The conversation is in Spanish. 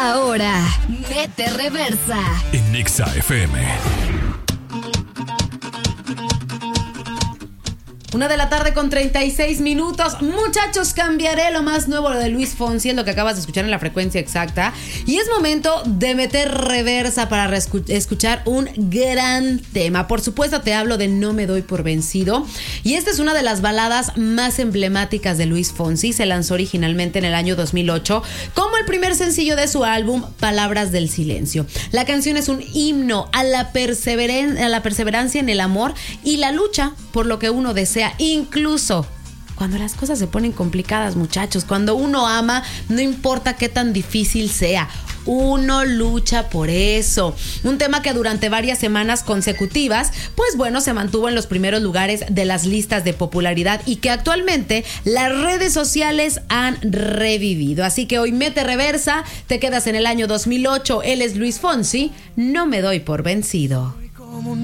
Ahora, mete reversa. En Nexa FM. 1:36 p.m. Muchachos, cambiaré lo más nuevo de Luis Fonsi, es lo que acabas de escuchar en la frecuencia exacta. Y es momento de meter reversa para escuchar un gran tema. Por supuesto, te hablo de No me doy por vencido. Y esta es una de las baladas más emblemáticas de Luis Fonsi. Se lanzó originalmente en el año 2008 como el primer sencillo de su álbum Palabras del Silencio. La canción es un himno a la perseverancia en el amor y la lucha por lo que uno desea, incluso cuando las cosas se ponen complicadas, muchachos. Cuando uno ama, no importa qué tan difícil sea, uno lucha por eso. Un tema que durante varias semanas consecutivas, pues bueno, se mantuvo en los primeros lugares de las listas de popularidad y que actualmente las redes sociales han revivido. Así que hoy mete reversa, te quedas en el año 2008. Él es Luis Fonsi, No me doy por vencido.